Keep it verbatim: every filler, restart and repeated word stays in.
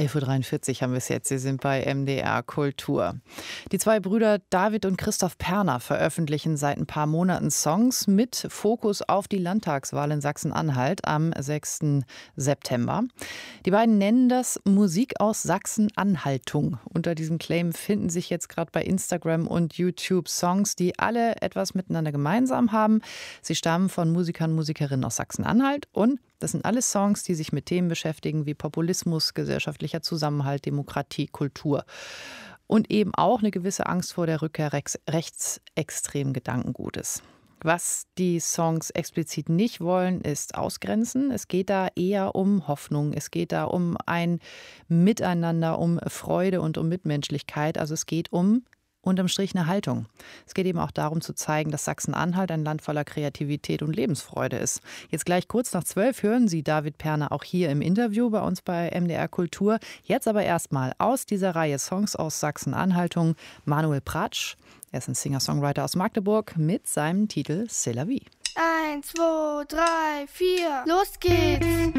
elf Uhr dreiundvierzig haben wir es jetzt. Sie sind bei M D R Kultur. Die zwei Brüder David und Christoph Perner veröffentlichen seit ein paar Monaten Songs mit Fokus auf die Landtagswahl in Sachsen-Anhalt am sechsten September. Die beiden nennen das Musik aus Sachsen-Anhaltung. Unter diesem Claim finden sich jetzt gerade bei Instagram und YouTube Songs, die alle etwas miteinander gemeinsam haben. Sie stammen von Musikern und Musikerinnen aus Sachsen-Anhalt und das sind alles Songs, die sich mit Themen beschäftigen wie Populismus, gesellschaftlicher Zusammenhalt, Demokratie, Kultur und eben auch eine gewisse Angst vor der Rückkehr rechts, rechtsextremen Gedankengutes. Was die Songs explizit nicht wollen, ist ausgrenzen. Es geht da eher um Hoffnung. Es geht da um ein Miteinander, um Freude und um Mitmenschlichkeit. Also es geht um unterm Strich eine Haltung. Es geht eben auch darum zu zeigen, dass Sachsen-Anhalt ein Land voller Kreativität und Lebensfreude ist. Jetzt gleich kurz nach zwölf hören Sie David Perner auch hier im Interview bei uns bei M D R Kultur. Jetzt aber erstmal aus dieser Reihe Songs aus Sachsen-Anhaltung Manuel Pratsch. Er ist ein Singer-Songwriter aus Magdeburg mit seinem Titel C'est la vie. Eins, zwei, drei, vier, los geht's!